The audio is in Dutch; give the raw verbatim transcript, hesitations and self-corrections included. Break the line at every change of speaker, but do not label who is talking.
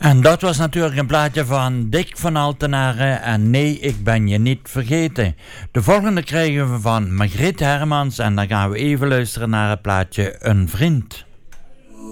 En dat was natuurlijk een plaatje van Dick van Altenaren en Nee, ik ben je niet vergeten. De volgende krijgen we van Margriet Hermans en dan gaan we even luisteren naar het plaatje Een Vriend.